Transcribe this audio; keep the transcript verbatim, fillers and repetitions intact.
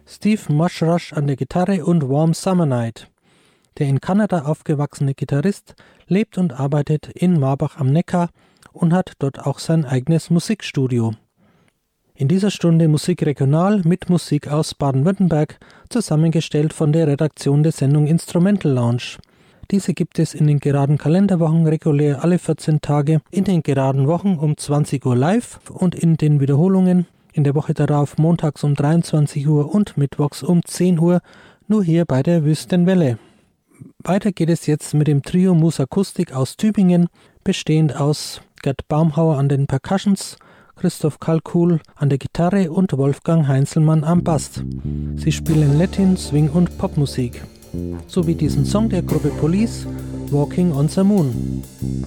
Steve Mushrush an der Gitarre und Warm Summer Night. Der in Kanada aufgewachsene Gitarrist lebt und arbeitet in Marbach am Neckar und hat dort auch sein eigenes Musikstudio. In dieser Stunde Musik regional mit Musik aus Baden-Württemberg, zusammengestellt von der Redaktion der Sendung Instrumental Lounge. Diese gibt es in den geraden Kalenderwochen regulär alle vierzehn Tage, in den geraden Wochen um zwanzig Uhr live und in den Wiederholungen in der Woche darauf montags um dreiundzwanzig Uhr und mittwochs um zehn Uhr, nur hier bei der Wüstenwelle. Weiter geht es jetzt mit dem Trio Musakustik aus Tübingen, bestehend aus Gerd Baumhauer an den Percussions, Christoph Kalkuhl an der Gitarre und Wolfgang Heinzelmann am Bass. Sie spielen Latin, Swing und Popmusik. Sowie diesen Song der Gruppe Police, Walking on the Moon.